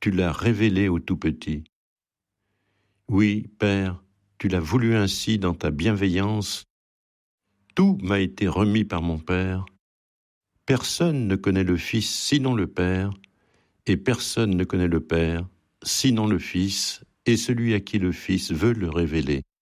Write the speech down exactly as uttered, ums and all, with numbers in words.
tu l'as révélé au tout petit. Oui, Père, tu l'as voulu ainsi dans ta bienveillance. Tout m'a été remis par mon Père. Personne ne connaît le Fils sinon le Père, et personne ne connaît le Père sinon le Fils, et celui à qui le Fils veut le révéler.